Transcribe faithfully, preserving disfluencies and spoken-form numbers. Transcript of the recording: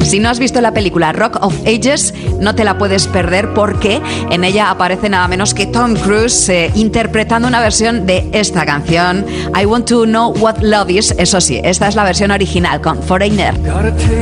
Si no has visto la película Rock of Ages, no te la puedes perder porque en ella aparece nada menos que Tom Cruise eh, interpretando una versión de esta canción, I Want to Know What Love Is. Eso sí, esta es la versión original con Foreigner.